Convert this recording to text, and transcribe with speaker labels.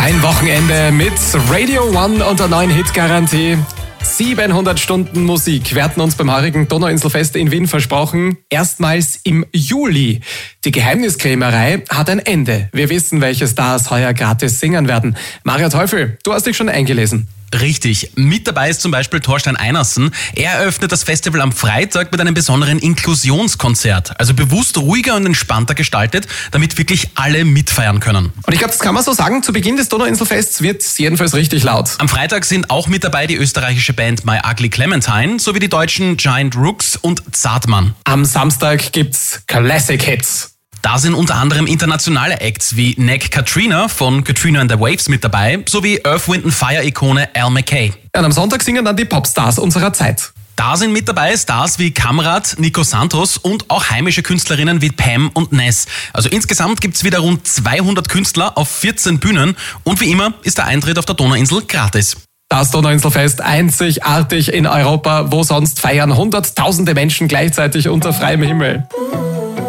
Speaker 1: Ein Wochenende mit Radio One und der neuen Hit-Garantie. 700 Stunden Musik. Wir hatten uns beim heurigen Donauinselfest in Wien versprochen. Erstmals im Juli. Die Geheimniskrämerei hat ein Ende. Wir wissen, welche Stars heuer gratis singen werden. Maria Teufel, du hast dich schon eingelesen.
Speaker 2: Richtig. Mit dabei ist zum Beispiel Thorstein Einersen. Er eröffnet das Festival am Freitag mit einem besonderen Inklusionskonzert. Also bewusst ruhiger und entspannter gestaltet, damit wirklich alle mitfeiern können.
Speaker 1: Und ich glaube, das kann man so sagen, zu Beginn des Donauinselfests wird es jedenfalls richtig laut.
Speaker 2: Am Freitag sind auch mit dabei die österreichische Band My Ugly Clementine sowie die deutschen Giant Rooks und Zartmann.
Speaker 1: Am Samstag gibt's Classic Hits.
Speaker 2: Da sind unter anderem internationale Acts wie Neck Katrina von Katrina and the Waves mit dabei, sowie Earth, Wind & Fire-Ikone Al McKay.
Speaker 1: Und am Sonntag singen dann die Popstars unserer Zeit.
Speaker 2: Da sind mit dabei Stars wie Kamrat, Nico Santos und auch heimische Künstlerinnen wie Pam und Ness. Also insgesamt gibt's wieder rund 200 Künstler auf 14 Bühnen und wie immer ist der Eintritt auf der Donauinsel gratis.
Speaker 1: Das Donauinselfest einzigartig in Europa, wo sonst feiern Hunderttausende Menschen gleichzeitig unter freiem Himmel.